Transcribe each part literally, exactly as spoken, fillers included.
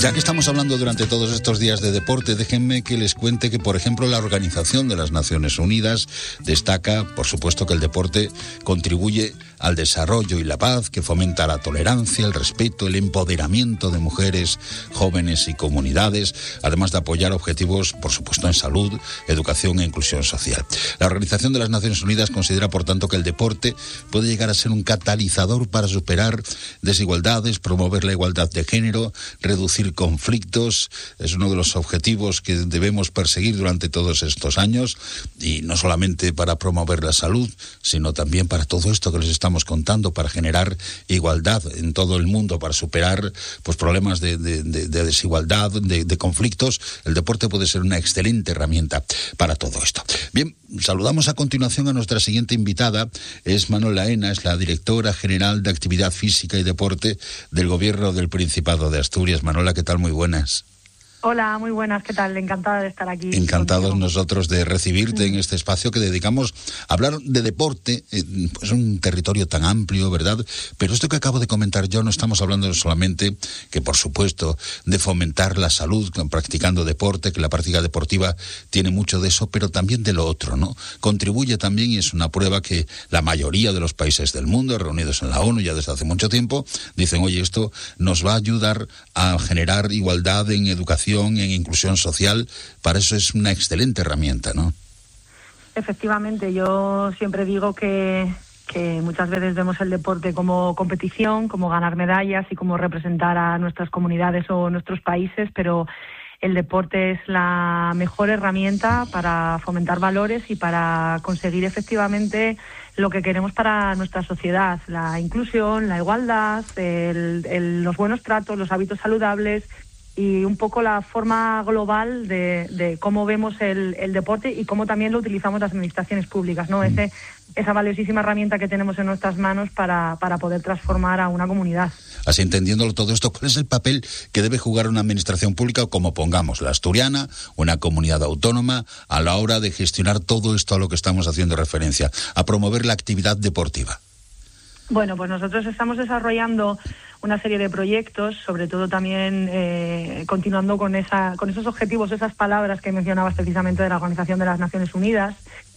Ya que estamos hablando durante todos estos días de deporte, déjenme que les cuente que, por ejemplo, la Organización de las Naciones Unidas destaca, por supuesto, que el deporte contribuye al desarrollo y la paz, que fomenta la tolerancia, el respeto, el empoderamiento de mujeres, jóvenes y comunidades, además de apoyar objetivos, por supuesto, en salud, educación e inclusión social. La Organización de las Naciones Unidas considera, por tanto, que el deporte puede llegar a ser un catalizador para superar desigualdades, promover la igualdad de género, reducir conflictos. Es uno de los objetivos que debemos perseguir durante todos estos años, y no solamente para promover la salud, sino también para todo esto que les estamos contando, para generar igualdad en todo el mundo, para superar pues problemas de, de, de, de desigualdad, de, de conflictos. El deporte puede ser una excelente herramienta para todo esto. Bien, saludamos a continuación a nuestra siguiente invitada. Es Manuela Ena, es la directora general de Actividad Física y Deporte del Gobierno del Principado de Asturias. Manuela, ¿qué tal? Muy buenas. Hola, muy buenas, ¿qué tal? Encantada de estar aquí. Encantados contigo. Nosotros de recibirte mm. en este espacio que dedicamos a hablar de deporte. Es pues un territorio tan amplio, ¿verdad? Pero esto que acabo de comentar yo, no estamos hablando solamente, que por supuesto, de fomentar la salud practicando deporte, que la práctica deportiva tiene mucho de eso, pero también de lo otro, ¿no? Contribuye también, y es una prueba que la mayoría de los países del mundo, reunidos en la ONU ya desde hace mucho tiempo, dicen, oye, esto nos va a ayudar a generar igualdad en educación, en inclusión social. Para eso es una excelente herramienta, ¿no? Efectivamente, yo siempre digo que, que muchas veces vemos el deporte como competición, como ganar medallas y como representar a nuestras comunidades o nuestros países, pero el deporte es la mejor herramienta para fomentar valores y para conseguir efectivamente lo que queremos para nuestra sociedad: la inclusión, la igualdad, el, el, los buenos tratos, los hábitos saludables, y un poco la forma global de, de cómo vemos el, el deporte y cómo también lo utilizamos las administraciones públicas, ¿no? Ese, esa valiosísima herramienta que tenemos en nuestras manos para, para poder transformar a una comunidad. Así, entendiéndolo todo esto, ¿cuál es el papel que debe jugar una administración pública, como pongamos la asturiana, una comunidad autónoma, a la hora de gestionar todo esto a lo que estamos haciendo referencia, a promover la actividad deportiva? Bueno, pues nosotros estamos desarrollando una serie de proyectos, sobre todo también eh, continuando con esa, con esos objetivos, esas palabras que mencionabas precisamente de la Organización de las Naciones Unidas,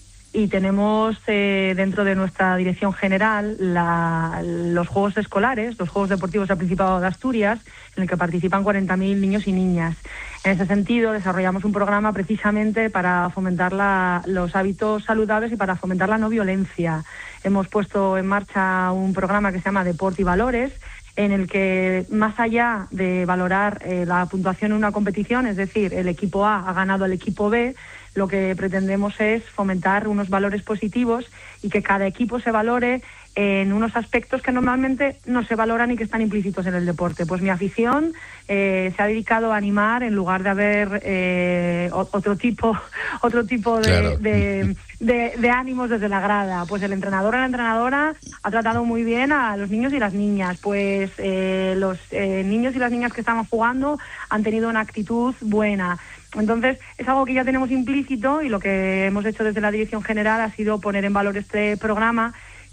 y tenemos eh, dentro de nuestra dirección general la, los Juegos Escolares, los Juegos Deportivos del Principado de Asturias, en el que participan cuarenta mil niños y niñas. En ese sentido, desarrollamos un programa precisamente para fomentar la, los hábitos saludables y para fomentar la no violencia. Hemos puesto en marcha un programa que se llama Deporte y Valores, en el que, más allá de valorar eh, la puntuación en una competición, es decir, el equipo A ha ganado al equipo B, lo que pretendemos es fomentar unos valores positivos y que cada equipo se valore en unos aspectos que normalmente no se valoran y que están implícitos en el deporte. Pues mi afición eh, se ha dedicado a animar, en lugar de haber eh, otro tipo otro tipo de, claro. de, de, de ánimos desde la grada. Pues el entrenador o la entrenadora ha tratado muy bien a los niños y las niñas. Pues eh, los eh, niños y las niñas que estaban jugando han tenido una actitud buena. Entonces, es algo que ya tenemos implícito, y lo que hemos hecho desde la Dirección General ha sido poner en valor este programa,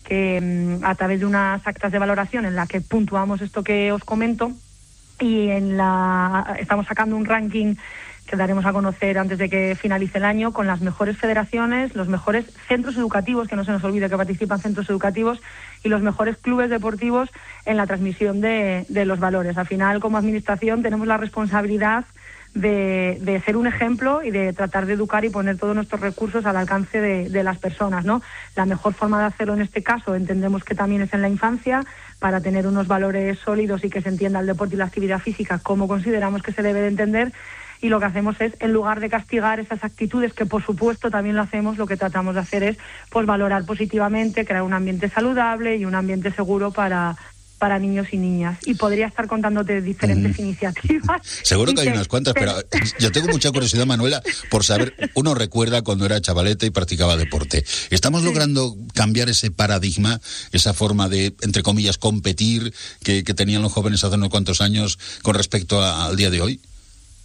que a través de unas actas de valoración en la que puntuamos esto que os comento, y en la estamos sacando un ranking que daremos a conocer antes de que finalice el año, con las mejores federaciones, los mejores centros educativos, que no se nos olvide que participan centros educativos, y los mejores clubes deportivos en la transmisión de, de los valores. Al final, como administración, tenemos la responsabilidad De, de ser un ejemplo y de tratar de educar y poner todos nuestros recursos al alcance de, de las personas, ¿no? La mejor forma de hacerlo en este caso entendemos que también es en la infancia, para tener unos valores sólidos y que se entienda el deporte y la actividad física como consideramos que se debe de entender. Y lo que hacemos es, en lugar de castigar esas actitudes, que por supuesto también lo hacemos, lo que tratamos de hacer es pues valorar positivamente, crear un ambiente saludable y un ambiente seguro para para niños y niñas. Y podría estar contándote diferentes mm. iniciativas. Seguro que hay unas cuantas, pero yo tengo mucha curiosidad, Manuela, por saber, uno recuerda cuando era chavaleta y practicaba deporte. ¿Estamos sí. logrando cambiar ese paradigma, esa forma de, entre comillas, competir que, que tenían los jóvenes hace unos cuantos años con respecto a, al día de hoy?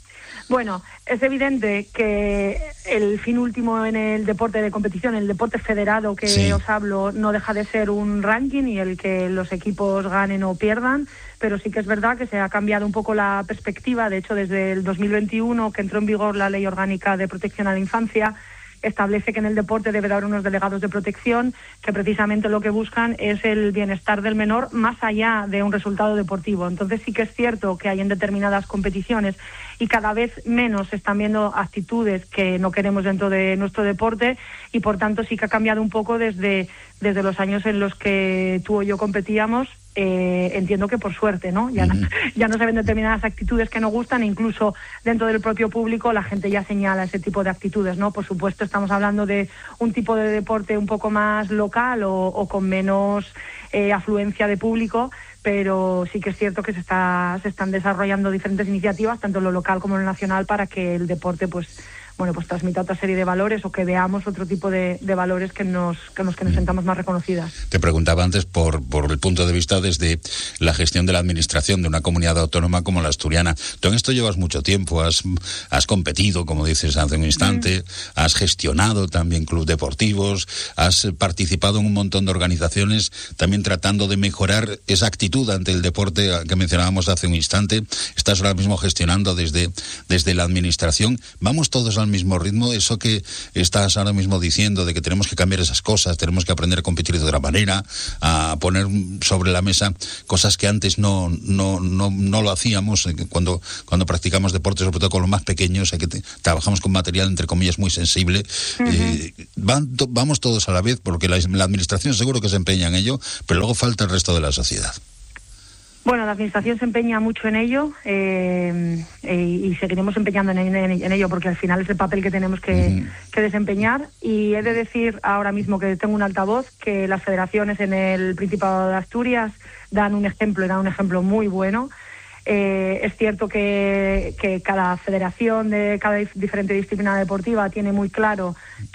Bueno, es evidente que el fin último en el deporte de competición, el deporte federado que sí. os hablo, no deja de ser un ranking y el que los equipos ganen o pierdan, pero sí que es verdad que se ha cambiado un poco la perspectiva. De hecho, desde el dos mil veintiuno, que entró en vigor la Ley Orgánica de Protección a la Infancia, establece que en el deporte debe de haber unos delegados de protección que precisamente lo que buscan es el bienestar del menor más allá de un resultado deportivo. Entonces sí que es cierto que hay en determinadas competiciones y cada vez menos se están viendo actitudes que no queremos dentro de nuestro deporte y por tanto sí que ha cambiado un poco desde, desde los años en los que tú o yo competíamos. Eh, entiendo que por suerte, ¿no? Ya, uh-huh. no, ya no se ven determinadas actitudes que no gustan, e incluso dentro del propio público la gente ya señala ese tipo de actitudes, ¿no? Por supuesto estamos hablando de un tipo de deporte un poco más local o, o con menos eh, afluencia de público, pero sí que es cierto que se está se están desarrollando diferentes iniciativas, tanto en lo local como en lo nacional, para que el deporte pues bueno, pues transmita otra serie de valores o que veamos otro tipo de, de valores que nos, que nos que nos sentamos más reconocidas. Te preguntaba antes por, por el punto de vista desde la gestión de la administración de una comunidad autónoma como la asturiana. Tú en esto llevas mucho tiempo, has, has competido, como dices hace un instante, mm. has gestionado también clubes deportivos, has participado en un montón de organizaciones, también tratando de mejorar esa actitud ante el deporte que mencionábamos hace un instante. Estás ahora mismo gestionando desde, desde la administración. Vamos todos al mismo ritmo, eso que estás ahora mismo diciendo de que tenemos que cambiar esas cosas, tenemos que aprender a competir de otra manera, a poner sobre la mesa cosas que antes no no no, no lo hacíamos cuando cuando practicamos deporte, sobre todo con los más pequeños, que te, trabajamos con material entre comillas muy sensible. Uh-huh. eh, van, to, vamos todos a la vez, porque la, la administración seguro que se empeña en ello, pero luego falta el resto de la sociedad. Bueno, la Administración se empeña mucho en ello eh, eh, y seguiremos empeñando en, en, en ello porque al final es el papel que tenemos que, uh-huh. que desempeñar. Y he de decir ahora mismo que tengo un altavoz, que las federaciones en el Principado de Asturias dan un ejemplo, y dan un ejemplo muy bueno. Eh, es cierto que, que cada federación de cada diferente disciplina deportiva tiene muy claro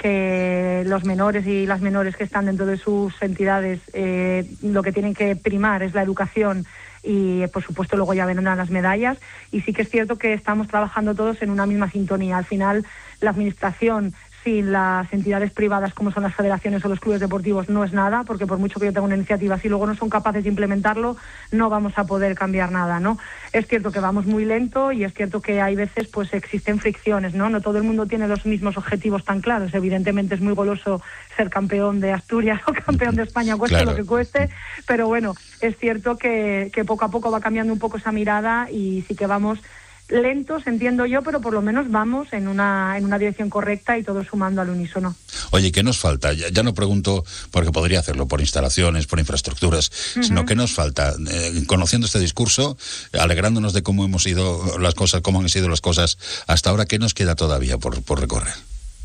que los menores y las menores que están dentro de sus entidades eh, lo que tienen que primar es la educación y por supuesto luego ya vendrán las medallas, y sí que es cierto que estamos trabajando todos en una misma sintonía. Al final la administración sin las entidades privadas como son las federaciones o los clubes deportivos no es nada, porque por mucho que yo tenga una iniciativa, si luego no son capaces de implementarlo, no vamos a poder cambiar nada, ¿no? Es cierto que vamos muy lento y es cierto que hay veces pues existen fricciones, ¿no? No todo el mundo tiene los mismos objetivos tan claros. Evidentemente es muy goloso ser campeón de Asturias o campeón de España, cueste claro. lo que cueste, pero bueno, es cierto que, que poco a poco va cambiando un poco esa mirada y sí que vamos lentos, entiendo yo, pero por lo menos vamos en una en una dirección correcta y todos sumando al unísono. Oye, ¿qué nos falta? Ya, ya no pregunto porque podría hacerlo por instalaciones, por infraestructuras, uh-huh. sino ¿qué nos falta? Eh, conociendo este discurso, alegrándonos de cómo hemos ido las cosas, cómo han sido las cosas hasta ahora, ¿qué nos queda todavía por, por recorrer?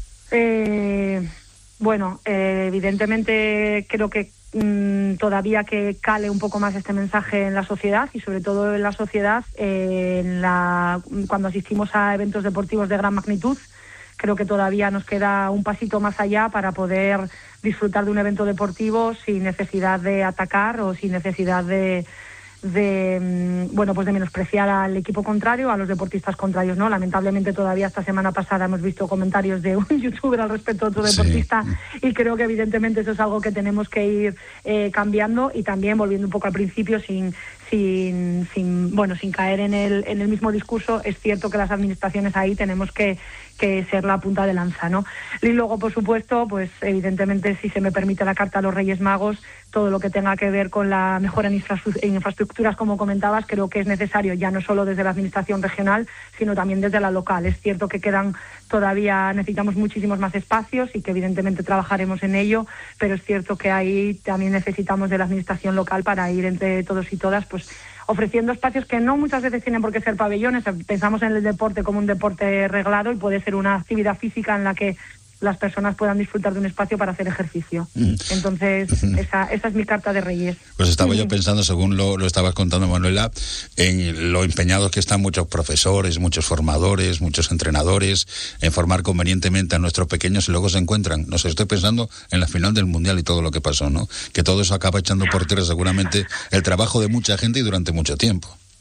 Eh, bueno, eh, evidentemente creo que todavía que cale un poco más este mensaje en la sociedad y sobre todo en la sociedad eh, en la, cuando asistimos a eventos deportivos de gran magnitud. Creo que todavía nos queda un pasito más allá para poder disfrutar de un evento deportivo sin necesidad de atacar o sin necesidad de de bueno pues de menospreciar al equipo contrario, a los deportistas contrarios, ¿no? Lamentablemente todavía esta semana pasada hemos visto comentarios de un youtuber al respecto de otro deportista sí. y creo que evidentemente eso es algo que tenemos que ir eh, cambiando y también volviendo un poco al principio sin sin sin bueno sin caer en el en el mismo discurso. Es cierto que las administraciones ahí tenemos que que ser la punta de lanza, ¿no? Y luego, por supuesto, pues evidentemente, si se me permite la carta a los Reyes Magos, todo lo que tenga que ver con la mejora en infraestructuras, como comentabas, creo que es necesario, ya no solo desde la administración regional, sino también desde la local. Es cierto que quedan todavía, necesitamos muchísimos más espacios y que evidentemente trabajaremos en ello, pero es cierto que ahí también necesitamos de la administración local para ir entre todos y todas, pues ofreciendo espacios que no muchas veces tienen por qué ser pabellones. Pensamos en el deporte como un deporte reglado y puede ser una actividad física en la que las personas puedan disfrutar de un espacio para hacer ejercicio. Mm. Entonces, esa, esa es mi carta de Reyes. Pues estaba mm. yo pensando, según lo, lo estabas contando, Manuela, en lo empeñados que están muchos profesores, muchos formadores, muchos entrenadores, en formar convenientemente a nuestros pequeños y luego se encuentran. No sé, estoy pensando en la final del Mundial y todo lo que pasó, ¿no? Que todo eso acaba echando por tierra seguramente el trabajo de mucha gente y durante mucho tiempo.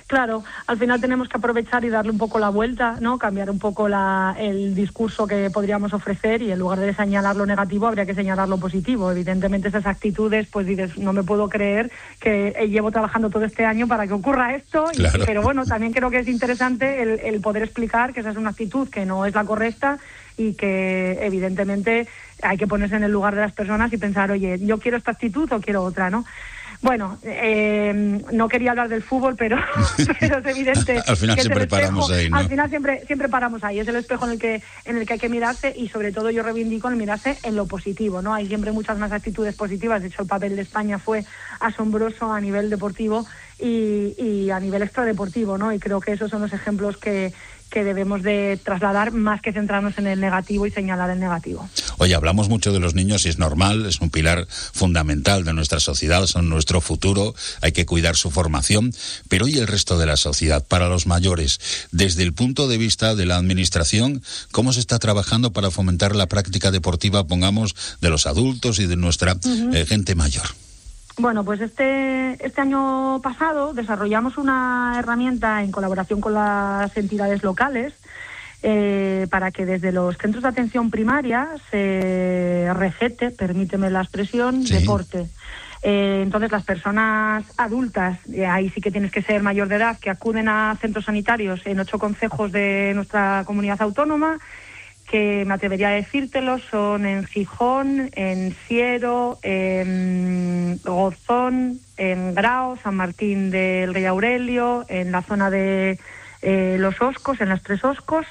Claro, al final tenemos que aprovechar y darle un poco la vuelta, ¿no? Cambiar un poco la, el discurso que podríamos ofrecer y en lugar de señalar lo negativo habría que señalar lo positivo. Evidentemente esas actitudes, pues dices, no me puedo creer que llevo trabajando todo este año para que ocurra esto, claro. y, pero bueno, también creo que es interesante el, el poder explicar que esa es una actitud que no es la correcta y que evidentemente hay que ponerse en el lugar de las personas y pensar, oye, yo quiero esta actitud o quiero otra, ¿no? Bueno, eh, no quería hablar del fútbol, pero, pero es evidente al final que siempre es el espejo, paramos ahí, ¿no? Al final siempre siempre paramos ahí, es el espejo en el que en el que hay que mirarse y sobre todo yo reivindico el mirarse en lo positivo, ¿no? Hay siempre muchas más actitudes positivas, de hecho el papel de España fue asombroso a nivel deportivo y, y a nivel extradeportivo, ¿no? Y creo que esos son los ejemplos que que debemos de trasladar más que centrarnos en el negativo y señalar el negativo. Oye, hablamos mucho de los niños y es normal, es un pilar fundamental de nuestra sociedad, son nuestro futuro, hay que cuidar su formación, pero ¿y el resto de la sociedad? Para los mayores, desde el punto de vista de la administración, ¿cómo se está trabajando para fomentar la práctica deportiva, pongamos, de los adultos y de nuestra uh-huh. eh, gente mayor? Bueno, pues este este año pasado desarrollamos una herramienta en colaboración con las entidades locales eh, para que desde los centros de atención primaria se recete, permíteme la expresión, sí. deporte. Eh, entonces las personas adultas, eh, ahí sí que tienes que ser mayor de edad, que acuden a centros sanitarios en ocho concejos de nuestra comunidad autónoma, que me atrevería a decírtelo, son en Gijón, en Siero, en Gozón, en Grao, San Martín del Rey Aurelio, en la zona de eh, Los Oscos, en las Tres Oscos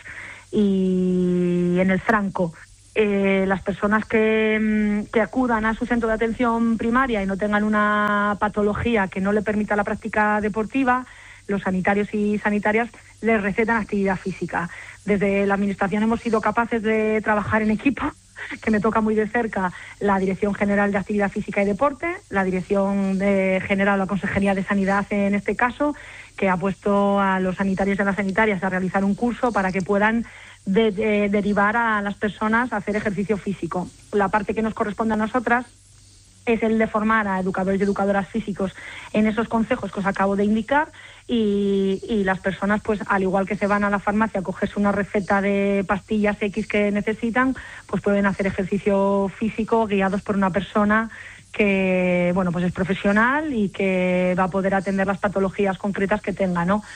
y en el Franco. Eh, las personas que, que acudan a su centro de atención primaria y no tengan una patología que no le permita la práctica deportiva, los sanitarios y sanitarias les recetan actividad física. Desde la Administración hemos sido capaces de trabajar en equipo, que me toca muy de cerca la Dirección General de Actividad Física y Deporte, la Dirección de General, la Consejería de Sanidad en este caso, que ha puesto a los sanitarios y a las sanitarias a realizar un curso para que puedan de, de, derivar a las personas a hacer ejercicio físico. La parte que nos corresponde a nosotras es el de formar a educadores y educadoras físicos en esos consejos que os acabo de indicar y, y las personas, pues al igual que se van a la farmacia a cogerse una receta de pastillas X que necesitan, pues pueden hacer ejercicio físico guiados por una persona que, bueno, pues es profesional y que va a poder atender las patologías concretas que tenga, ¿no?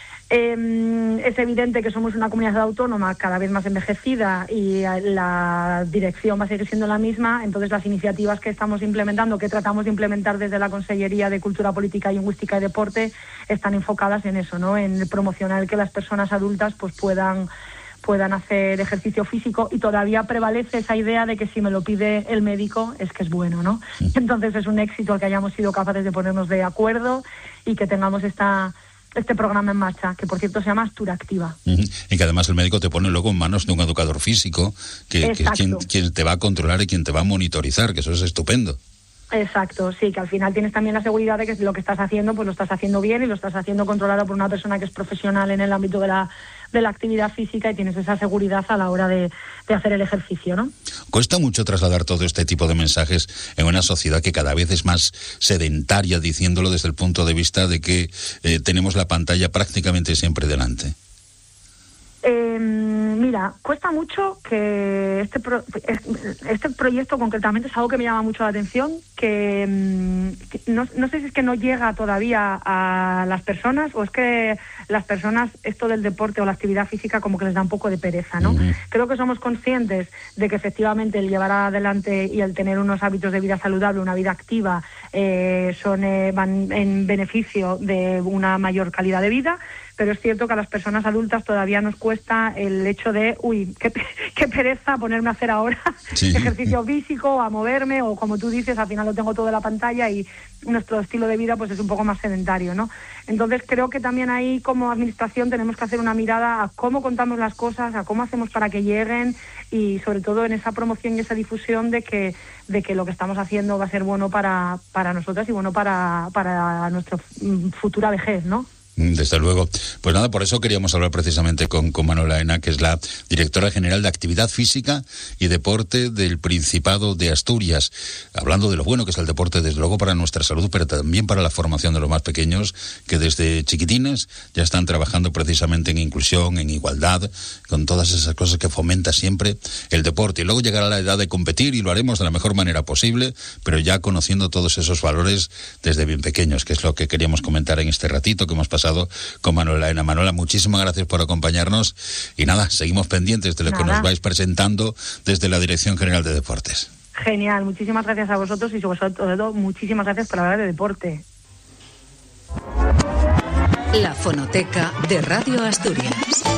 Eh, es evidente que somos una comunidad autónoma cada vez más envejecida y la dirección va a seguir siendo la misma, entonces las iniciativas que estamos implementando, que tratamos de implementar desde la Consellería de Cultura Política, Lingüística y Deporte, están enfocadas en eso, ¿no? En promocionar que las personas adultas pues puedan puedan hacer ejercicio físico y todavía prevalece esa idea de que si me lo pide el médico es que es bueno, ¿no? Entonces es un éxito el que hayamos sido capaces de ponernos de acuerdo y que tengamos esta este programa en marcha, que por cierto se llama Astura Activa. Uh-huh. Y que además el médico te pone luego en manos de un educador físico, que, que es quien, quien te va a controlar y quien te va a monitorizar, que eso es estupendo. Exacto, sí, que al final tienes también la seguridad de que lo que estás haciendo, pues lo estás haciendo bien y lo estás haciendo controlado por una persona que es profesional en el ámbito de la de la actividad física y tienes esa seguridad a la hora de, de hacer el ejercicio, ¿no? Cuesta mucho trasladar todo este tipo de mensajes en una sociedad que cada vez es más sedentaria, diciéndolo desde el punto de vista de que eh, tenemos la pantalla prácticamente siempre delante. Eh, mira, cuesta mucho que este pro, este proyecto concretamente es algo que me llama mucho la atención, que, que no, no sé si es que no llega todavía a las personas o es que las personas esto del deporte o la actividad física como que les da un poco de pereza, ¿no? Uh-huh. Creo que somos conscientes de que efectivamente el llevar adelante y el tener unos hábitos de vida saludable, una vida activa, eh, son eh, van en beneficio de una mayor calidad de vida, pero es cierto que a las personas adultas todavía nos cuesta el hecho de, uy, qué, qué pereza ponerme a hacer ahora sí. ejercicio físico, a moverme, o como tú dices, al final lo tengo todo en la pantalla y nuestro estilo de vida pues es un poco más sedentario, ¿no? Entonces creo que también ahí como administración tenemos que hacer una mirada a cómo contamos las cosas, a cómo hacemos para que lleguen y sobre todo en esa promoción y esa difusión de que de que lo que estamos haciendo va a ser bueno para, para nosotras y bueno para, para nuestra futura vejez, ¿no? Desde luego. Pues nada, por eso queríamos hablar precisamente con, con Manuela Aena, que es la directora general de Actividad Física y Deporte del Principado de Asturias. Hablando de lo bueno que es el deporte, desde luego para nuestra salud, pero también para la formación de los más pequeños, que desde chiquitines ya están trabajando precisamente en inclusión, en igualdad, con todas esas cosas que fomenta siempre el deporte. Y luego llegará la edad de competir y lo haremos de la mejor manera posible, pero ya conociendo todos esos valores desde bien pequeños, que es lo que queríamos comentar en este ratito que hemos pasado con Manuela Aena. Manuela, muchísimas gracias por acompañarnos y nada, seguimos pendientes de lo nada. que nos vais presentando desde la Dirección General de Deportes. Genial, muchísimas gracias a vosotros y sobre todo muchísimas gracias por hablar de deporte. La Fonoteca de Radio Asturias.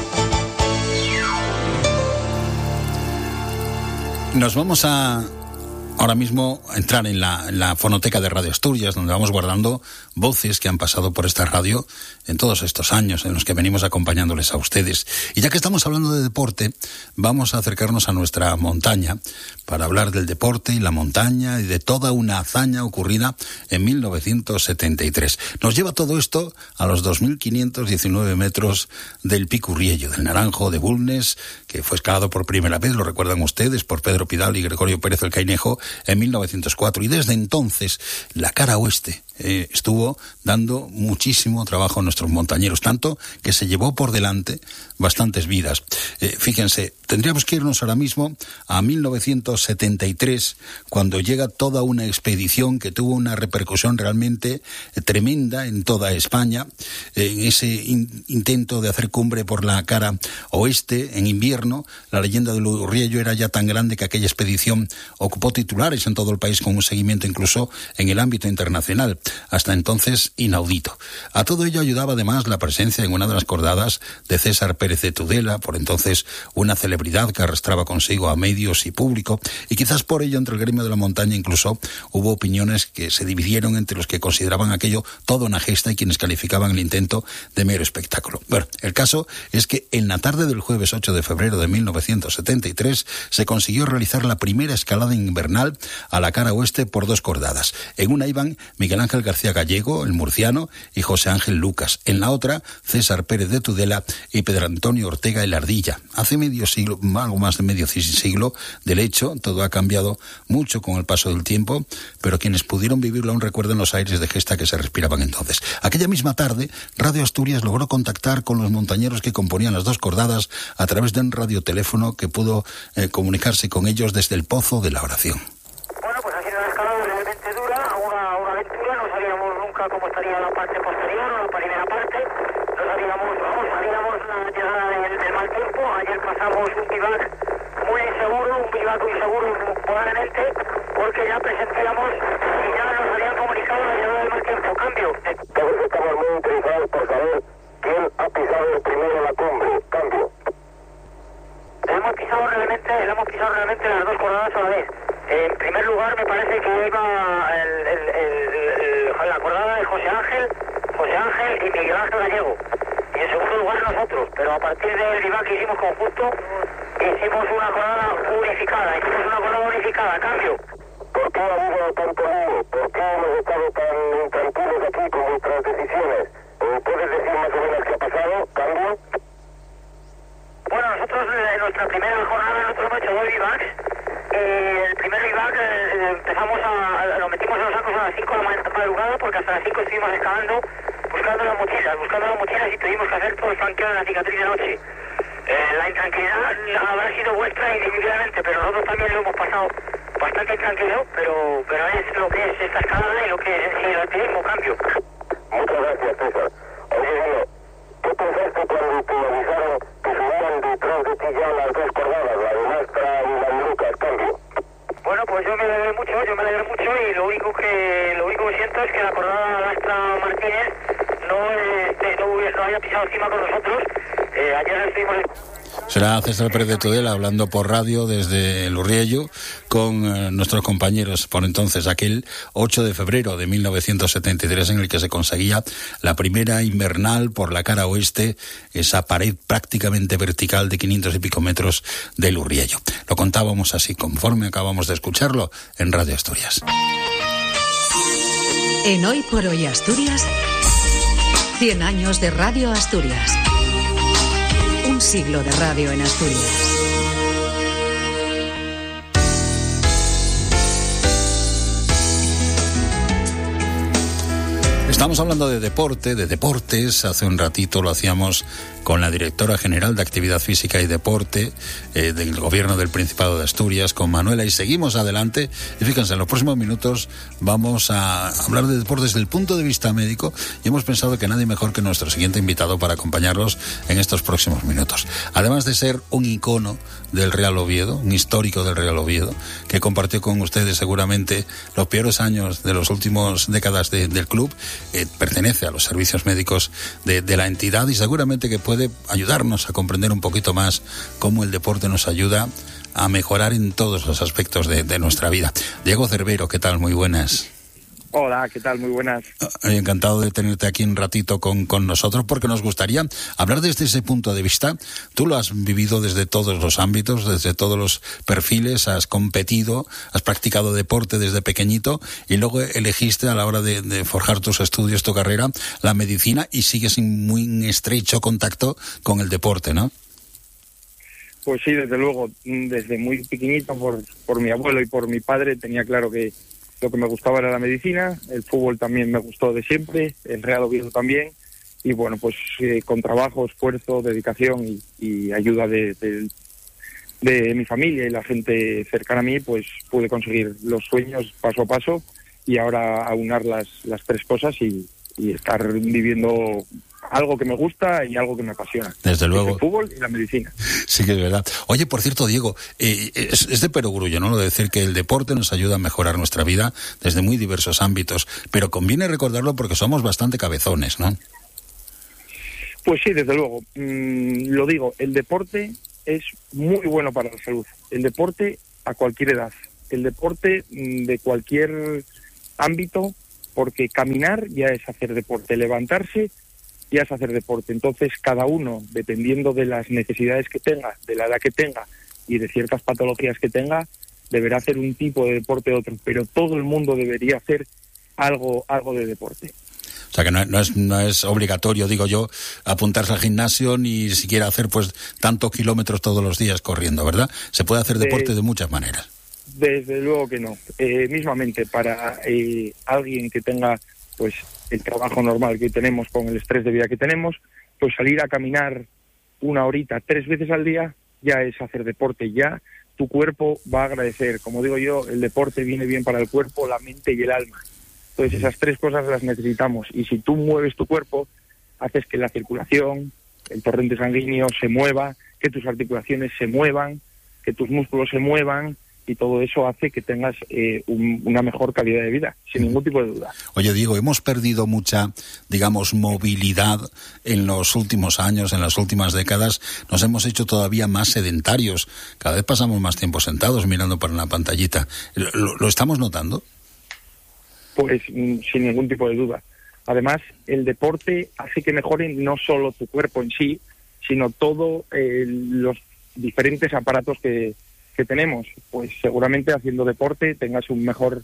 Nos vamos a ahora mismo entrar en la, en la fonoteca de Radio Asturias, donde vamos guardando voces que han pasado por esta radio en todos estos años en los que venimos acompañándoles a ustedes. Y ya que estamos hablando de deporte, vamos a acercarnos a nuestra montaña para hablar del deporte y la montaña y de toda una hazaña ocurrida en mil novecientos setenta y tres. Nos lleva todo esto a los dos mil quinientos diecinueve metros del Pico Urriello, del Naranjo de Bulnes, que fue escalado por primera vez, lo recuerdan ustedes, por Pedro Pidal y Gregorio Pérez el Cainejo en mil novecientos cuatro. Y desde entonces la cara oeste eh, estuvo dando muchísimo trabajo a nuestros montañeros, tanto que se llevó por delante bastantes vidas. Eh, fíjense, tendríamos que irnos ahora mismo a mil novecientos setenta y tres, cuando llega toda una expedición que tuvo una repercusión realmente eh, tremenda en toda España, eh, en ese in- intento de hacer cumbre por la cara oeste en invierno. La leyenda del Urriello era ya tan grande que aquella expedición ocupó titulares en todo el país, con un seguimiento incluso en el ámbito internacional, hasta entonces inaudito. A todo ello ayudaba además la presencia en una de las cordadas de César Pérez de Tudela, por entonces una celebridad que arrastraba consigo a medios y público, y quizás por ello entre el gremio de la montaña incluso hubo opiniones que se dividieron entre los que consideraban aquello toda una gesta y quienes calificaban el intento de mero espectáculo. Bueno, el caso es que en la tarde del jueves ocho de febrero de mil novecientos setenta y tres se consiguió realizar la primera escalada invernal a la cara oeste por dos cordadas. En una iban Miguel Ángel García Gallego, el murciano, y José Ángel Lucas. En la otra, César Pérez de Tudela y Pedro Antonio Ortega el Ardilla. Hace medio siglo, algo más de medio siglo del hecho, todo ha cambiado mucho con el paso del tiempo, pero quienes pudieron vivirlo aún recuerdan los aires de gesta que se respiraban entonces. Aquella misma tarde, Radio Asturias logró contactar con los montañeros que componían las dos cordadas a través de un radioteléfono que pudo eh, comunicarse con ellos desde el Pozo de la Oración. Bueno, pues ha sido una escalada realmente dura, una, una aventura. No sabíamos nunca cómo estaría la parte posterior o la primera parte. No sabíamos, vamos, sabíamos la llegada del, del mal tiempo. Ayer pasamos un bivac muy inseguro, un bivac muy inseguro probablemente, porque ya presentíamos y ya nos habían comunicado la llegada del mal tiempo. Cambio. Todos estamos muy interesados por saber quién ha pisado primero la cumbre. Cambio. Le hemos pisado realmente, le hemos pisado realmente las dos cordadas a la vez. En primer lugar, me parece que iba el, el, el, el, la cordada de José Ángel, José Ángel y Miguel Ángel Gallego. Y en segundo lugar nosotros, pero a partir del bivac que hicimos conjunto, hicimos una cordada unificada, hicimos una cordada unificada, cambio. ¿Por qué ha habido tanto lío? ¿Por qué hemos estado tan intranquilos aquí con nuestras decisiones? ¿Puedes decir más o menos qué ha pasado? Cambio. Bueno, nosotros en nuestra primera jornada nosotros hemos hecho dos bivacs. Eh, el primer bivac eh, empezamos a, a, lo metimos en los sacos a las cinco de la madrugada, porque hasta las cinco estuvimos escalando, buscando las mochilas, buscando las mochilas y tuvimos que hacer todo el flanqueo de la cicatriz de noche. Eh, la intranquilidad habrá sido vuestra indiscutiblemente, pero nosotros también lo hemos pasado bastante tranquilo, pero, pero es lo que es esta escalada y lo que es el alpinismo, cambio. Muchas gracias, César. Oye, bueno, ¿qué pensaste cuando te avisaron que subían detrás de ti ya las dos cordadas, la de Mastra y la de Lucas? Cambio. Bueno, pues yo me alegré mucho, yo me alegré mucho y lo único que lo único que siento es que la cordada Lastra Martínez no, este, no, no haya pisado encima con nosotros. Eh, ayer estuvimos... Será César Pérez de Tudela hablando por radio desde el Urriello con eh, nuestros compañeros por entonces, aquel ocho de febrero de mil novecientos setenta y tres, en el que se conseguía la primera invernal por la cara oeste, esa pared prácticamente vertical de quinientos y pico metros del Urriello. Lo contábamos así, conforme acabamos de escucharlo en Radio Asturias. En Hoy por Hoy Asturias, cien años de Radio Asturias. Un siglo de radio en Asturias. Estamos hablando de deporte, de deportes. Hace un ratito lo hacíamos con la directora general de Actividad Física y Deporte eh, del Gobierno del Principado de Asturias, con Manuela, y seguimos adelante. Y fíjense, en los próximos minutos vamos a hablar de deporte desde el punto de vista médico, y hemos pensado que nadie mejor que nuestro siguiente invitado para acompañarlos en estos próximos minutos. Además de ser un icono del Real Oviedo, un histórico del Real Oviedo, que compartió con ustedes seguramente los peores años de las últimas décadas de, del club, eh, pertenece a los servicios médicos de, de la entidad, y seguramente que puede ayudarnos a comprender un poquito más cómo el deporte nos ayuda a mejorar en todos los aspectos de, de nuestra vida. Diego Cervero, ¿qué tal? Muy buenas. Hola, ¿qué tal? Muy buenas. Encantado de tenerte aquí un ratito con, con nosotros, porque nos gustaría hablar desde ese punto de vista. Tú lo has vivido desde todos los ámbitos, desde todos los perfiles, has competido, has practicado deporte desde pequeñito, y luego elegiste a la hora de, de forjar tus estudios, tu carrera, la medicina, y sigues en muy estrecho contacto con el deporte, ¿no? Pues sí, desde luego, desde muy pequeñito, por, por mi abuelo y por mi padre, tenía claro que lo que me gustaba era la medicina. El fútbol también me gustó de siempre, el Real Oviedo también, y bueno, pues eh, con trabajo, esfuerzo, dedicación y, y ayuda de, de, de mi familia y la gente cercana a mí, pues pude conseguir los sueños paso a paso, y ahora aunar las, las tres cosas y, y estar viviendo algo que me gusta y algo que me apasiona. Desde luego. El fútbol y la medicina. Sí que es verdad. Oye, por cierto, Diego, eh, es, es de perogrullo, ¿no?, lo de decir que el deporte nos ayuda a mejorar nuestra vida desde muy diversos ámbitos, pero conviene recordarlo porque somos bastante cabezones, ¿no? Pues sí, desde luego. Mm, lo digo, el deporte es muy bueno para la salud. El deporte a cualquier edad. El deporte mm, de cualquier ámbito, porque caminar ya es hacer deporte, levantarse ya es hacer deporte. Entonces, cada uno, dependiendo de las necesidades que tenga, de la edad que tenga y de ciertas patologías que tenga, deberá hacer un tipo de deporte u otro, pero todo el mundo debería hacer algo algo de deporte. O sea que no, no es no es obligatorio, digo yo, apuntarse al gimnasio ni siquiera hacer pues tantos kilómetros todos los días corriendo, ¿verdad? Se puede hacer deporte de, de muchas maneras. Desde luego que no. Eh, mismamente, para eh, alguien que tenga pues el trabajo normal que tenemos con el estrés de vida que tenemos, pues salir a caminar una horita tres veces al día ya es hacer deporte. Ya tu cuerpo va a agradecer. Como digo yo, el deporte viene bien para el cuerpo, la mente y el alma. Entonces esas tres cosas las necesitamos, y si tú mueves tu cuerpo, haces que la circulación, el torrente sanguíneo se mueva, que tus articulaciones se muevan, que tus músculos se muevan, y todo eso hace que tengas eh, un, una mejor calidad de vida, sin ningún tipo de duda. Oye, Diego, hemos perdido mucha, digamos, movilidad en los últimos años, en las últimas décadas. Nos hemos hecho todavía más sedentarios. Cada vez pasamos más tiempo sentados mirando para una pantallita. ¿Lo, lo estamos notando? Pues sin ningún tipo de duda. Además, el deporte hace que mejore no solo tu cuerpo en sí, sino todos eh, los diferentes aparatos que que tenemos. Pues seguramente haciendo deporte tengas un mejor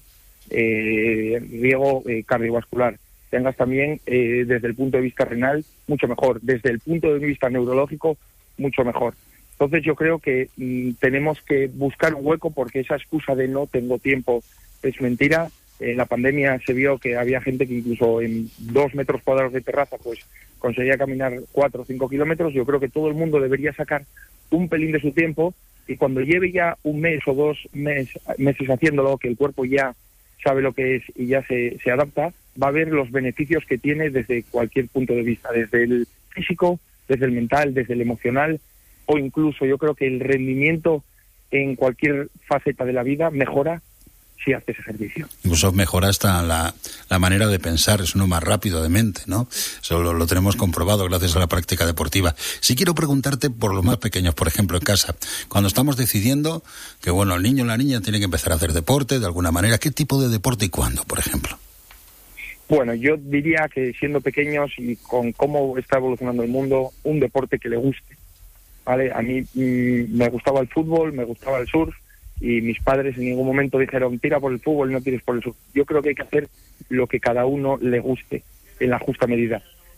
eh, riego eh, cardiovascular, tengas también eh, desde el punto de vista renal mucho mejor, desde el punto de vista neurológico mucho mejor. Entonces yo creo que mm, tenemos que buscar un hueco, porque esa excusa de no tengo tiempo es mentira. En la pandemia se vio que había gente que incluso en dos metros cuadrados de terraza pues conseguía caminar cuatro o cinco kilómetros. Yo creo que todo el mundo debería sacar un pelín de su tiempo, y cuando lleve ya un mes o dos mes, meses haciéndolo, que el cuerpo ya sabe lo que es y ya se, se adapta, va a ver los beneficios que tiene desde cualquier punto de vista, desde el físico, desde el mental, desde el emocional, o incluso yo creo que el rendimiento en cualquier faceta de la vida mejora si haces ejercicio. Incluso mejora hasta la, la manera de pensar, es uno más rápido de mente, ¿no? Eso lo, lo tenemos comprobado gracias a la práctica deportiva. Sí quiero preguntarte por los más pequeños, por ejemplo, en casa. Cuando estamos decidiendo que, bueno, el niño o la niña tiene que empezar a hacer deporte de alguna manera, ¿qué tipo de deporte y cuándo, por ejemplo? Bueno, yo diría que siendo pequeños y con cómo está evolucionando el mundo, un deporte que le guste, ¿vale? A mí mmm, me gustaba el fútbol, me gustaba el surf, y mis padres en ningún momento dijeron tira por el fútbol, no tires por el surf. Yo creo que hay que hacer lo que cada uno le guste en la justa medida.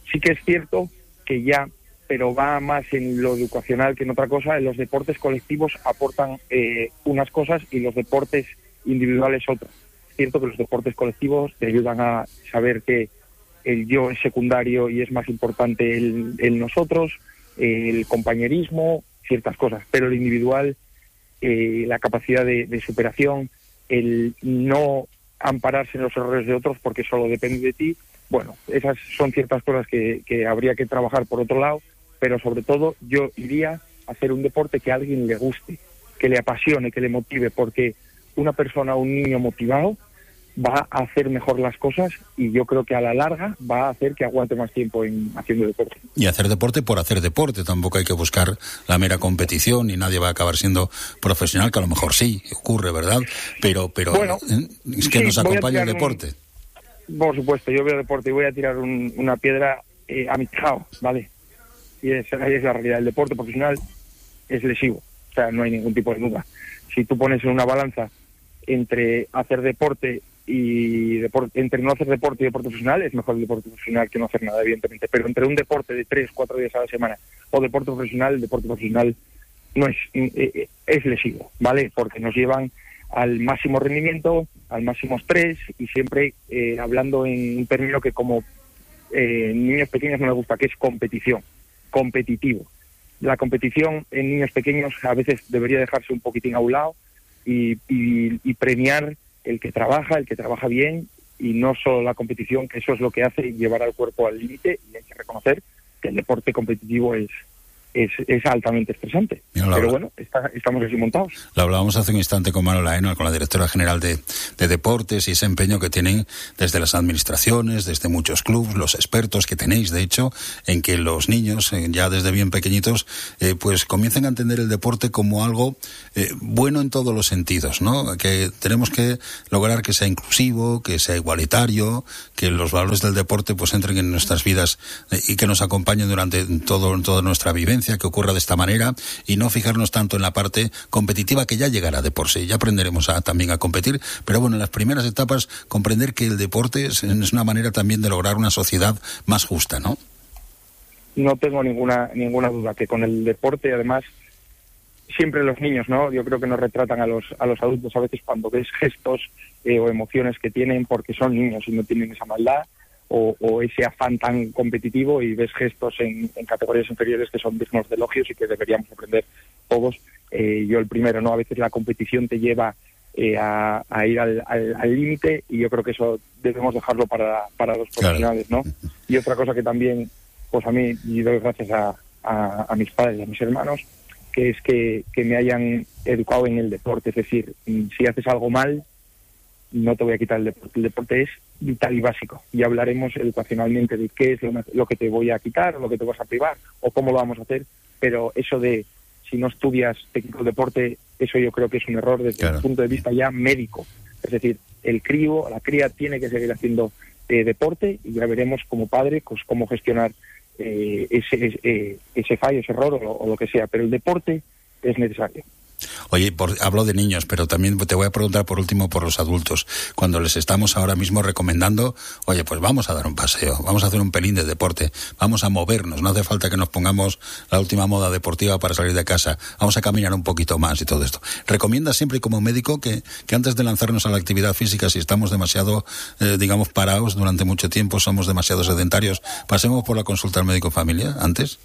Sí que es cierto que ya, pero va más en lo educacional que en otra cosa, en los deportes colectivos aportan eh, unas cosas y los deportes individuales otras. Es cierto que los deportes colectivos te ayudan a saber que el yo es secundario y es más importante el, el nosotros, el compañerismo, ciertas cosas, pero el individual, eh, la capacidad de, de superación, el no ampararse en los errores de otros porque solo depende de ti, bueno, esas son ciertas cosas que, que habría que trabajar por otro lado, pero sobre todo yo iría a hacer un deporte que a alguien le guste, que le apasione, que le motive, porque una persona, un niño motivado va a hacer mejor las cosas y yo creo que a la larga va a hacer que aguante más tiempo en haciendo deporte. Y hacer deporte por hacer deporte, tampoco hay que buscar la mera competición y nadie va a acabar siendo profesional, que a lo mejor sí, ocurre, ¿verdad? Pero pero bueno, ¿eh? es que sí, nos acompaña el deporte. Un, por supuesto, yo veo deporte y voy a tirar un, una piedra eh, a mi tejado, ¿vale? Y esa es la realidad. El deporte profesional es lesivo, o sea, no hay ningún tipo de duda. Si tú pones en una balanza entre hacer deporte y deporte, entre no hacer deporte y deporte profesional, es mejor el deporte profesional que no hacer nada, evidentemente, pero entre un deporte de tres, cuatro días a la semana o deporte profesional, el deporte profesional no es, eh, es lesivo, ¿vale? Porque nos llevan al máximo rendimiento, al máximo estrés y siempre eh, hablando en un término que como eh, niños pequeños no me gusta, que es competición, competitivo. La competición en niños pequeños a veces debería dejarse un poquitín a un lado y, y, y premiar el que trabaja, el que trabaja bien y no solo la competición, que eso es lo que hace llevar al cuerpo al límite y hay que reconocer que el deporte competitivo es es, es altamente estresante. Mira, pero bueno, está, estamos así montados. Lo hablábamos hace un instante con Manuela Aenor, con la directora general de, de Deportes, y ese empeño que tienen desde las administraciones, desde muchos clubes, los expertos que tenéis, de hecho, en que los niños, eh, ya desde bien pequeñitos, eh, pues comiencen a entender el deporte como algo eh, bueno en todos los sentidos, ¿no? Que tenemos que lograr que sea inclusivo, que sea igualitario, que los valores del deporte pues entren en nuestras vidas eh, y que nos acompañen durante todo, toda nuestra vivencia, que ocurra de esta manera, y no fijarnos tanto en la parte competitiva, que ya llegará de por sí, ya aprenderemos a, también a competir, pero bueno, en las primeras etapas comprender que el deporte es, es una manera también de lograr una sociedad más justa, ¿no? No tengo ninguna ninguna duda que con el deporte, además, siempre los niños, ¿no? Yo creo que nos retratan a los a los adultos a veces cuando ves gestos eh, o emociones que tienen porque son niños y no tienen esa maldad o, o ese afán tan competitivo, y ves gestos en, en categorías inferiores que son dignos de elogios y que deberíamos aprender todos. Eh, yo el primero, ¿no? A veces la competición te lleva eh, a, a ir al límite al, y yo creo que eso debemos dejarlo para, para los profesionales, ¿no? Y otra cosa que también, pues a mí, y doy gracias a, a, a mis padres y a mis hermanos, que es que, que me hayan educado en el deporte. Es decir, si haces algo mal, no te voy a quitar el deporte. El deporte es vital y básico. Y hablaremos educacionalmente de qué es lo, lo que te voy a quitar, o lo que te vas a privar, o cómo lo vamos a hacer. Pero eso de, si no estudias técnico de deporte, eso yo creo que es un error desde claro. el punto de vista ya médico. Es decir, el crío, la cría tiene que seguir haciendo eh, deporte, y ya veremos como padre pues cómo gestionar eh, ese, ese, ese fallo, ese error o lo, o lo que sea. Pero el deporte es necesario. Oye, por, hablo de niños, pero también te voy a preguntar por último por los adultos. Cuando les estamos ahora mismo recomendando, oye, pues vamos a dar un paseo, vamos a hacer un pelín de deporte, vamos a movernos, no hace falta que nos pongamos la última moda deportiva para salir de casa, vamos a caminar un poquito más y todo esto. ¿Recomiendas siempre como médico que, que antes de lanzarnos a la actividad física, si estamos demasiado, eh, digamos, parados durante mucho tiempo, somos demasiado sedentarios, pasemos por la consulta al médico familia antes?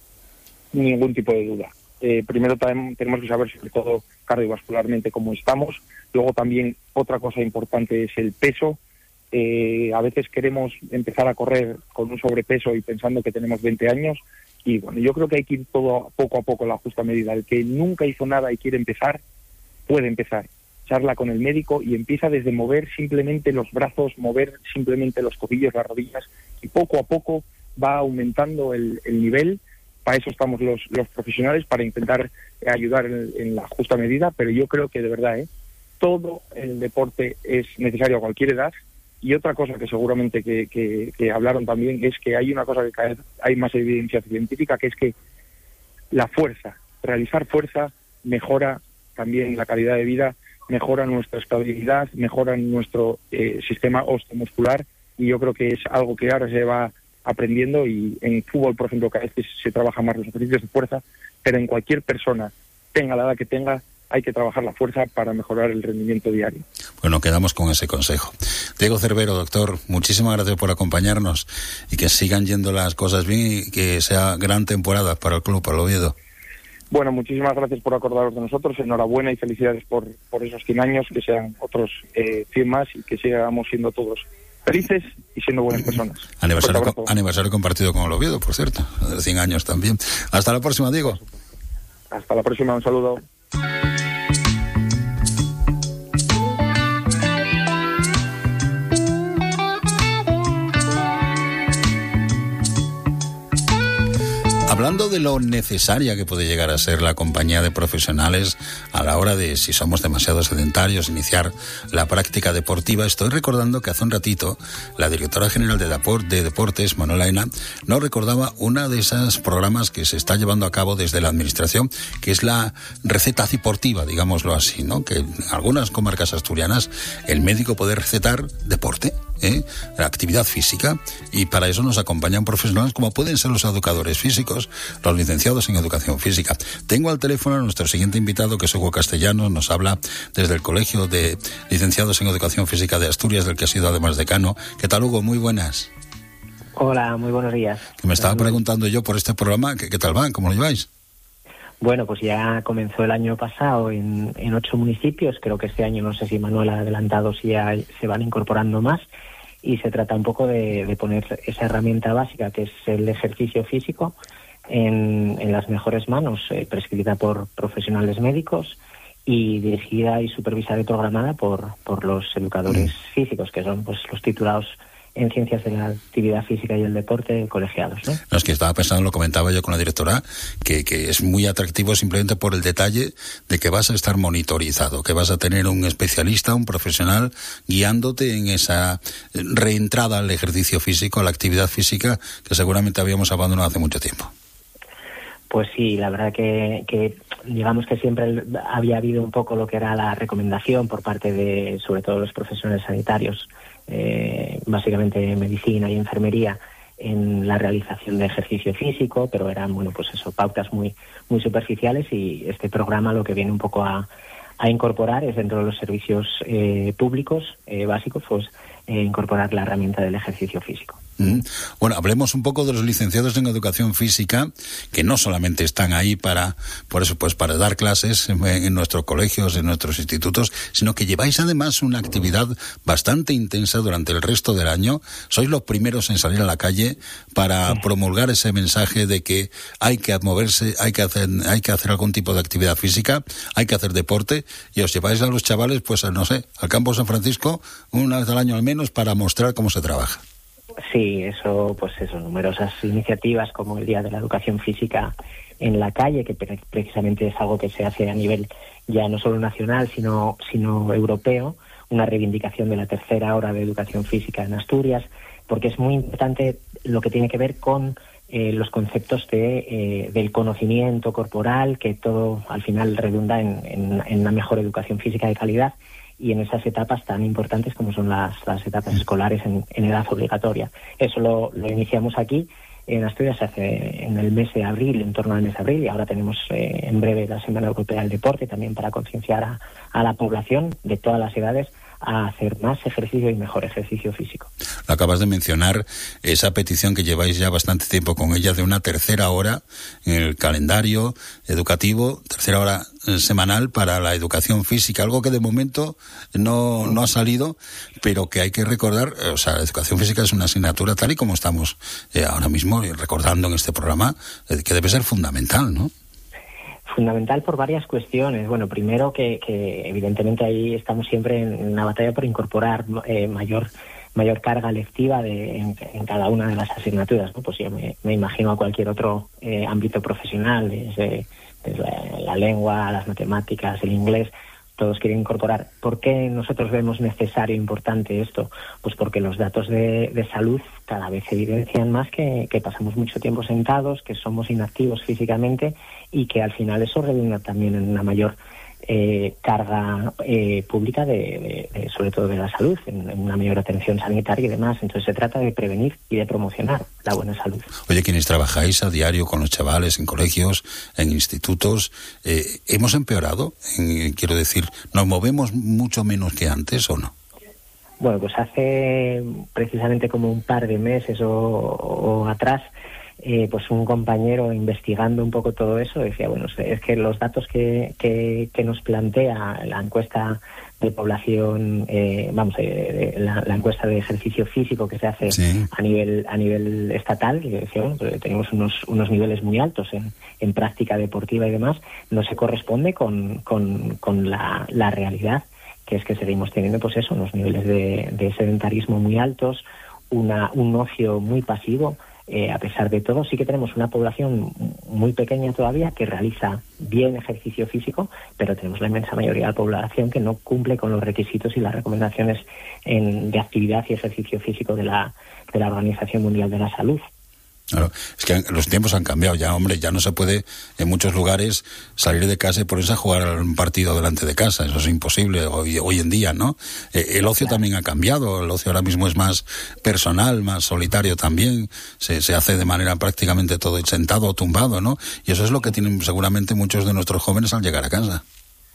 Ningún tipo de duda. Eh, primero también tenemos que saber sobre todo cardiovascularmente cómo estamos. Luego también otra cosa importante es el peso. Eh, a veces queremos empezar a correr con un sobrepeso y pensando que tenemos veinte años, y bueno, yo creo que hay que ir todo poco a poco, la justa medida. El que nunca hizo nada y quiere empezar, puede empezar. Charla con el médico y empieza desde mover simplemente los brazos, mover simplemente los tobillos, las rodillas, y poco a poco va aumentando el, el nivel. Para eso estamos los, los profesionales, para intentar ayudar en, en la justa medida, pero yo creo que de verdad, ¿eh? todo el deporte es necesario a cualquier edad. Y otra cosa que seguramente que, que, que hablaron también es que hay una cosa que cada vez hay más evidencia científica, que es que la fuerza, realizar fuerza mejora también la calidad de vida, mejora nuestra estabilidad, mejora nuestro eh, sistema osteomuscular, y yo creo que es algo que ahora se va aprendiendo, y en fútbol, por ejemplo, cada vez que se trabaja más los ejercicios de fuerza, pero en cualquier persona, tenga la edad que tenga, hay que trabajar la fuerza para mejorar el rendimiento diario. Bueno, quedamos con ese consejo. Diego Cervero, doctor, muchísimas gracias por acompañarnos y que sigan yendo las cosas bien y que sea gran temporada para el club, para el Oviedo. Bueno, muchísimas gracias por acordaros de nosotros, enhorabuena y felicidades por, por esos cien años, que sean otros eh, cien más y que sigamos siendo todos felices y siendo buenas personas. Aniversario, con, aniversario compartido con el Oviedo, por cierto, de cien años también. Hasta la próxima, Diego. Hasta la próxima, un saludo. Hablando de lo necesaria que puede llegar a ser la compañía de profesionales a la hora de, si somos demasiado sedentarios, iniciar la práctica deportiva, estoy recordando que hace un ratito la directora general de, Deport, de Deportes, Manuel Aena, nos recordaba una de esos programas que se está llevando a cabo desde la administración, que es la receta deportiva, digámoslo así, ¿no? Que en algunas comarcas asturianas el médico puede recetar deporte, ¿eh? La actividad física, y para eso nos acompañan profesionales como pueden ser los educadores físicos, los licenciados en educación física. Tengo al teléfono a nuestro siguiente invitado, que es Hugo Castellanos, nos habla desde el Colegio de Licenciados en Educación Física de Asturias, del que ha sido además decano. ¿Qué tal, Hugo? Muy buenas. Hola, muy buenos días. Que me estaba preguntando yo por este programa, ¿qué, qué tal van? ¿Cómo lo lleváis? Bueno, pues ya comenzó el año pasado en, en ocho municipios. Creo que este año, no sé si Manuel ha adelantado, si ya se van incorporando más. Y se trata un poco de, de poner esa herramienta básica, que es el ejercicio físico, en, en las mejores manos, eh, prescrita por profesionales médicos y dirigida y supervisada y programada por, por los educadores mm. físicos, que son pues los titulados en ciencias de la actividad física y el deporte colegiados, ¿no? No, es que estaba pensando, lo comentaba yo con la directora, que, que es muy atractivo simplemente por el detalle de que vas a estar monitorizado, que vas a tener un especialista, un profesional guiándote en esa reentrada al ejercicio físico, a la actividad física que seguramente habíamos abandonado hace mucho tiempo. Pues sí, la verdad que, que digamos que siempre había habido un poco lo que era la recomendación por parte de, sobre todo, los profesionales sanitarios, eh, básicamente medicina y enfermería, en la realización de ejercicio físico, pero eran, bueno, pues eso, pautas muy, muy superficiales, y este programa lo que viene un poco a, a incorporar es, dentro de los servicios eh, públicos eh, básicos, pues eh, incorporar la herramienta del ejercicio físico. Mm. Bueno, hablemos un poco de los licenciados en educación física, que no solamente están ahí para, por eso, pues para dar clases en, en nuestros colegios, en nuestros institutos, sino que lleváis además una actividad bastante intensa durante el resto del año. Sois los primeros en salir a la calle para sí. promulgar ese mensaje de que hay que moverse, hay que hacer, hay que hacer algún tipo de actividad física, hay que hacer deporte, y os lleváis a los chavales, pues no sé, al campo San Francisco una vez al año al menos, para mostrar cómo se trabaja. Sí, eso, pues eso, numerosas iniciativas como el Día de la Educación Física en la calle, que pre- precisamente es algo que se hace a nivel ya no solo nacional, sino, sino europeo, una reivindicación de la tercera hora de educación física en Asturias, porque es muy importante lo que tiene que ver con eh, los conceptos de, eh, del conocimiento corporal, que todo al final redunda en, en, en una mejor educación física de calidad, y en esas etapas tan importantes como son las, las etapas escolares en, en edad obligatoria. Eso lo, lo iniciamos aquí en Asturias hace en el mes de abril, en torno al mes de abril, y ahora tenemos eh, en breve la Semana Europea del Deporte, también para concienciar a, a la población de todas las edades a hacer más ejercicio y mejor ejercicio físico. Lo acabas de mencionar, esa petición que lleváis ya bastante tiempo con ella, de una tercera hora en el calendario educativo, tercera hora semanal para la educación física, algo que de momento no, no ha salido, pero que hay que recordar. O sea, la educación física es una asignatura, tal y como estamos eh, ahora mismo recordando en este programa, eh, que debe ser fundamental, ¿no? Fundamental por varias cuestiones. Bueno, primero que, que evidentemente ahí estamos siempre en una batalla por incorporar eh, mayor mayor carga lectiva de, en, en cada una de las asignaturas, ¿no? Pues yo me, me imagino a cualquier otro eh, ámbito profesional, desde, desde la, la lengua, las matemáticas, el inglés, todos quieren incorporar. ¿Por qué nosotros vemos necesario e importante esto? Pues porque los datos de, de salud cada vez evidencian más que, que pasamos mucho tiempo sentados, que somos inactivos físicamente, y que al final eso redunda también en una mayor eh, carga eh, pública, de, de, de, sobre todo de la salud, en, en una mayor atención sanitaria y demás. Entonces se trata de prevenir y de promocionar la buena salud. Oye, quienes trabajáis a diario con los chavales en colegios, en institutos, eh, ¿hemos empeorado? En, quiero decir, ¿nos movemos mucho menos que antes o no? Bueno, pues hace precisamente como un par de meses o, o atrás, eh, pues un compañero investigando un poco todo eso decía, bueno, es que los datos que, que, que nos plantea la encuesta de población, eh, vamos, eh, la, la encuesta de ejercicio físico que se hace sí. a nivel a nivel estatal, que decía, bueno, pues tenemos unos unos niveles muy altos en, en práctica deportiva y demás, no se corresponde con, con, con la, la realidad, que es que seguimos teniendo, pues eso, unos niveles de, de sedentarismo muy altos, una un ocio muy pasivo. Eh, a pesar de todo, sí que tenemos una población muy pequeña todavía que realiza bien ejercicio físico, pero tenemos la inmensa mayoría de la población que no cumple con los requisitos y las recomendaciones en, de actividad y ejercicio físico de la, de la Organización Mundial de la Salud. Claro, es que los tiempos han cambiado ya, hombre, ya no se puede en muchos lugares salir de casa y ponerse a jugar un partido delante de casa, eso es imposible hoy, hoy en día, ¿no? Eh, el ocio claro. también ha cambiado, el ocio ahora mismo es más personal, más solitario también, se, se hace de manera prácticamente todo sentado o tumbado, ¿no? Y eso es lo que tienen seguramente muchos de nuestros jóvenes al llegar a casa.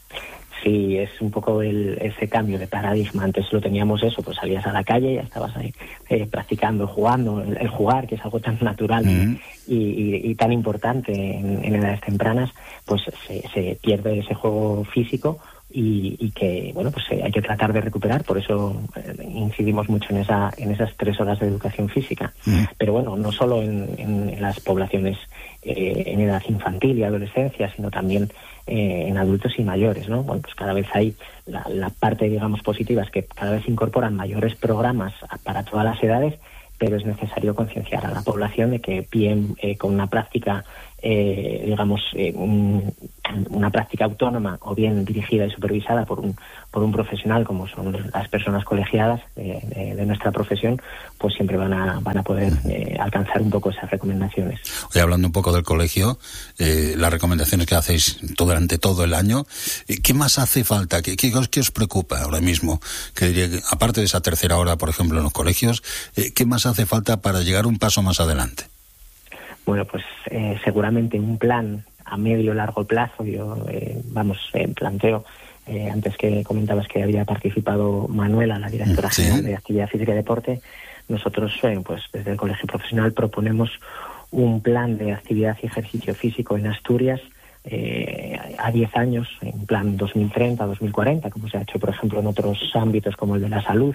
Sí, es un poco el, ese cambio de paradigma. Antes lo teníamos eso, pues salías a la calle y ya estabas ahí eh, practicando, jugando, el, el jugar, que es algo tan natural mm. y, y, y tan importante en, en edades tempranas, pues se, se pierde ese juego físico y, y que, bueno, pues eh, hay que tratar de recuperar. Por eso eh, incidimos mucho en esa en esas tres horas de educación física. Mm. Pero bueno, no solo en, en, en las poblaciones eh, en edad infantil y adolescencia, sino también Eh, en adultos y mayores, ¿no? Bueno, pues cada vez hay la, la parte, digamos, positiva es que cada vez se incorporan mayores programas a, para todas las edades, pero es necesario concienciar a la población de que bien eh, con una práctica, eh, digamos, eh, un, una práctica autónoma o bien dirigida y supervisada por un por un profesional como son las personas colegiadas de, de, de nuestra profesión, pues siempre van a van a poder eh, alcanzar un poco esas recomendaciones. Hoy hablando un poco del colegio, eh, las recomendaciones que hacéis durante todo el año, ¿qué más hace falta? ¿Qué, qué, qué os preocupa ahora mismo? Que diría que, aparte de esa tercera hora, por ejemplo, en los colegios, eh, ¿qué más hace falta para llegar un paso más adelante? Bueno, pues eh, seguramente un plan a medio largo plazo. Yo, eh, vamos, eh, planteo, eh, antes que comentabas que había participado Manuela, la directora ¿Sí? general de Actividad Física y Deporte, nosotros, eh, pues desde el Colegio Profesional proponemos un plan de actividad y ejercicio físico en Asturias eh, a diez años, en plan dos mil treinta, dos mil cuarenta, como se ha hecho, por ejemplo, en otros ámbitos como el de la salud,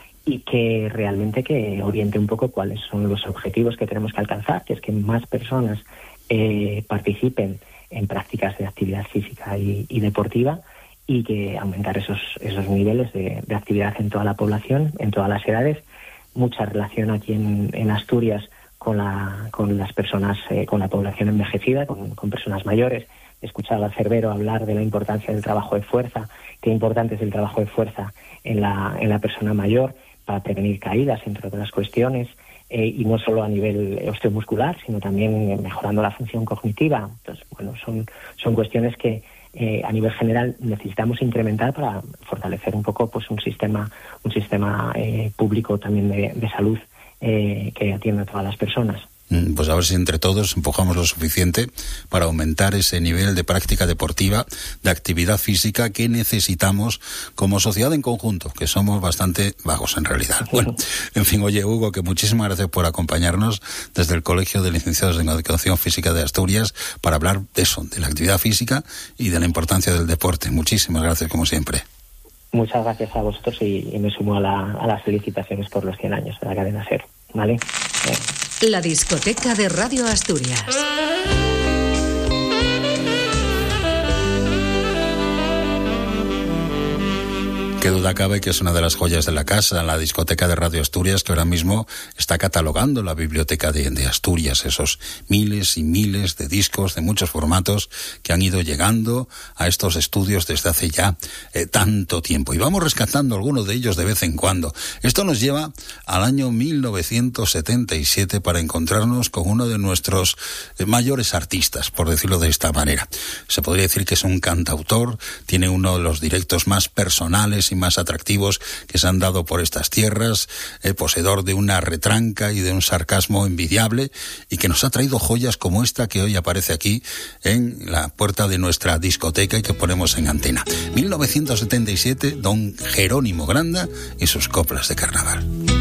y que realmente que oriente un poco cuáles son los objetivos que tenemos que alcanzar, que es que más personas eh, participen en prácticas de actividad física y, y deportiva, y que aumentar esos esos niveles de, de actividad en toda la población, en todas las edades. Mucha relación aquí en, en Asturias con la con las personas, eh, con la población envejecida, con, con personas mayores. He escuchado a Cervero hablar de la importancia del trabajo de fuerza, qué importante es el trabajo de fuerza en la en la persona mayor, para prevenir caídas, entre otras cuestiones, eh, y no solo a nivel osteomuscular, sino también mejorando la función cognitiva. Entonces, bueno, son, son cuestiones que eh, a nivel general necesitamos incrementar para fortalecer un poco pues un sistema, un sistema eh, público también de, de salud eh, que atienda a todas las personas. Pues a ver si entre todos empujamos lo suficiente para aumentar ese nivel de práctica deportiva, de actividad física que necesitamos como sociedad en conjunto, que somos bastante vagos en realidad. Bueno, en fin, oye, Hugo, que muchísimas gracias por acompañarnos desde el Colegio de Licenciados en Educación Física de Asturias para hablar de eso, de la actividad física y de la importancia del deporte. Muchísimas gracias, como siempre. Muchas gracias a vosotros y, y me sumo a, la, a las felicitaciones por los cien años de la cadena SER, ¿vale? Eh. La discoteca de Radio Asturias. Que Qué duda cabe que es una de las joyas de la casa, la discoteca de Radio Asturias, que ahora mismo está catalogando la biblioteca de, de Asturias, esos miles y miles de discos de muchos formatos que han ido llegando a estos estudios desde hace ya eh, tanto tiempo. Y vamos rescatando algunos de ellos de vez en cuando. Esto nos lleva al año mil novecientos setenta y siete para encontrarnos con uno de nuestros eh, mayores artistas, por decirlo de esta manera. Se podría decir que es un cantautor, tiene uno de los directos más personales y más atractivos que se han dado por estas tierras, eh, poseedor de una retranca y de un sarcasmo envidiable, y que nos ha traído joyas como esta que hoy aparece aquí en la puerta de nuestra discoteca y que ponemos en antena. mil novecientos setenta y siete, don Jerónimo Granda y sus coplas de carnaval.